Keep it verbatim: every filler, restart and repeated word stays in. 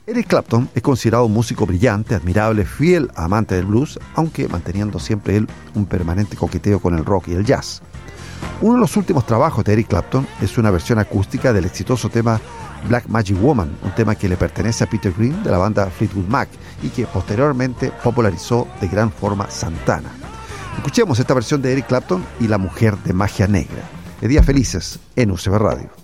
Eric Clapton es considerado un músico brillante, admirable, fiel amante del blues, aunque manteniendo siempre él un permanente coqueteo con el rock y el jazz. Uno de los últimos trabajos de Eric Clapton es una versión acústica del exitoso tema Black Magic Woman, un tema que le pertenece a Peter Green de la banda Fleetwood Mac y que posteriormente popularizó de gran forma Santana. Escuchemos esta versión de Eric Clapton y La Mujer de Magia Negra. De Días Felices en U C B Radio.